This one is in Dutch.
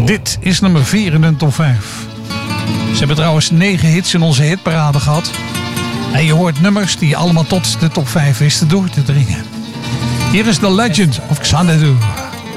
Dit is nummer 4 in de top 5. Ze hebben trouwens 9 hits in onze hitparade gehad. En je hoort nummers die allemaal tot de top 5 wisten door te dringen. Hier is The Legend of Xanadu.